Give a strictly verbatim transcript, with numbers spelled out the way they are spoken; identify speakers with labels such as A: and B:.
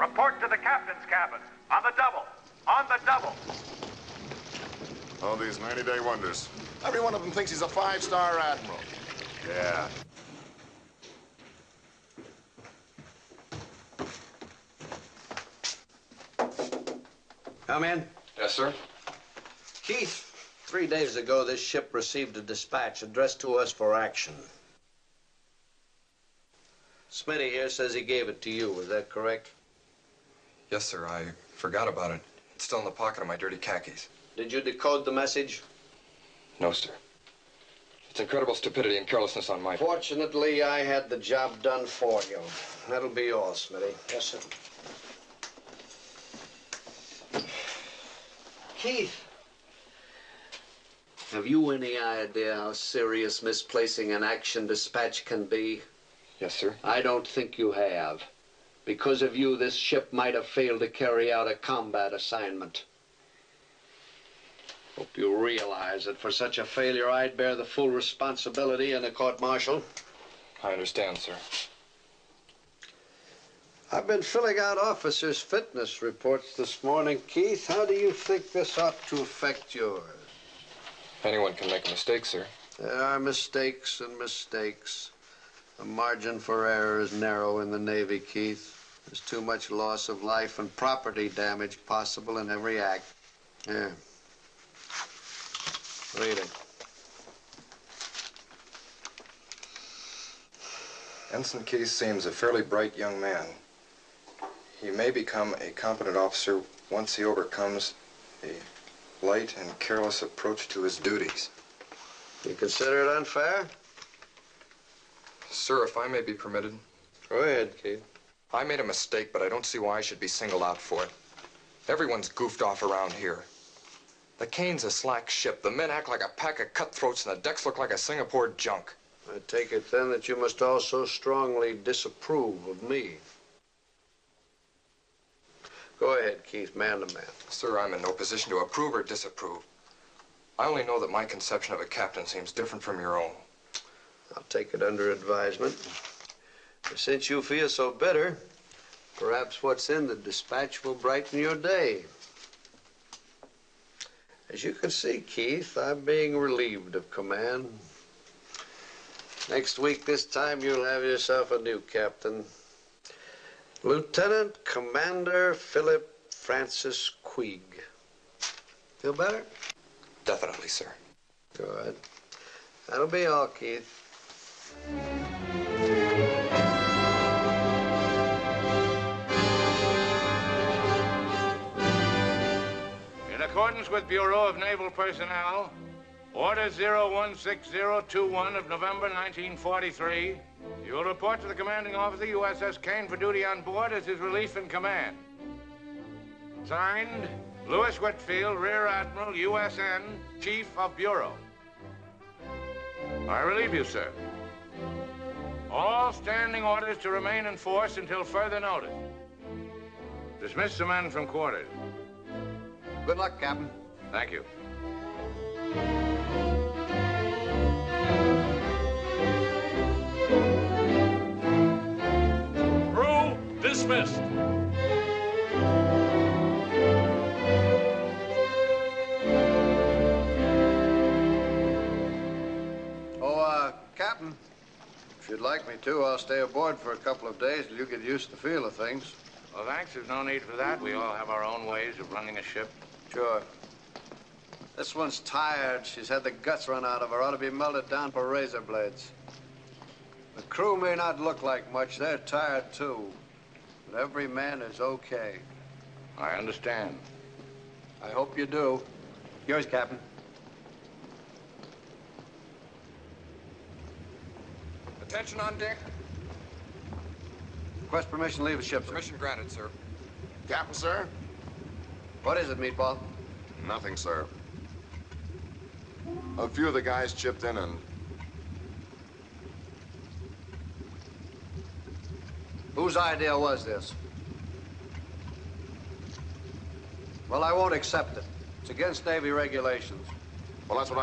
A: Report to the captain's cabin. On the double. On the double.
B: All these ninety-day wonders. Every one of them thinks he's a five-star admiral. Yeah.
C: Come in.
D: Yes, sir.
C: Keith, three days ago, this ship received a dispatch addressed to us for action. Smitty here says he gave it to you. Is that correct?
D: Yes, sir. I forgot about it. It's still in the pocket of my dirty khakis.
C: Did you decode the message?
D: No, sir. It's incredible stupidity and carelessness on my part.
C: Fortunately, I had the job done for you. That'll be all, Smitty. Yes, sir. Keith, have you any idea how serious misplacing an action dispatch can be?
D: Yes, sir.
C: I don't think you have. Because of you, this ship might have failed to carry out a combat assignment. Hope you realize that for such a failure, I'd bear the full responsibility in a court-martial.
D: I understand, sir.
C: I've been filling out officers' fitness reports this morning, Keith. How do you think this ought to affect yours?
D: Anyone can make a mistake, sir.
C: There are mistakes and mistakes. The margin for error is narrow in the Navy, Keith. There's too much loss of life and property damage possible in every act. Here. Read it.
D: Ensign Keith seems a fairly bright young man. He may become a competent officer once he overcomes a light and careless approach to his duties.
C: You consider it unfair?
D: Sir, if I may be permitted.
C: Go ahead, Keith.
D: I made a mistake, but I don't see why I should be singled out for it. Everyone's goofed off around here. The Kane's a slack ship. The men act like a pack of cutthroats, and the decks look like a Singapore junk.
C: I take it then that you must also strongly disapprove of me. Go ahead, Keith, man to man.
D: Sir, I'm in no position to approve or disapprove. I only know that my conception of a captain seems different from your own.
C: I'll take it under advisement. But since you feel so bitter, perhaps what's in the dispatch will brighten your day. As you can see, Keith, I'm being relieved of command. Next week, this time, you'll have yourself a new captain. Lieutenant Commander Philip Francis Queeg. Feel better?
D: Definitely, sir.
C: Good. That'll be all, Keith.
A: In accordance with Bureau of Naval Personnel, Order zero one six zero two one of November nineteen forty-three, you will report to the commanding officer, U S S Kane, for duty on board as his relief in command. Signed, Louis Whitfield, Rear Admiral, U S N, Chief of Bureau. I relieve you, sir. All standing orders to remain in force until further notice. Dismiss the men from quarters.
C: Good luck, Captain.
A: Thank you.
E: Crew dismissed.
C: Oh, uh, Captain, if you'd like me to, I'll stay aboard for a couple of days till you get used to the feel of things.
A: Well, thanks. There's no need for that. We all have our own ways of running a ship.
C: Sure. This one's tired. She's had the guts run out of her. Ought to be melted down for razor blades. The crew may not look like much. They're tired, too. But every man is okay.
A: I understand.
C: I hope you do. Yours, Captain.
D: Attention on deck.
C: Request permission to leave the ship, sir.
D: Permission granted, sir.
B: Captain, sir?
C: What is it, Meatball?
B: Nothing, sir. A few of the guys chipped in and...
C: Whose idea was this? Well, I won't accept it. It's against Navy regulations.
B: Well, that's what I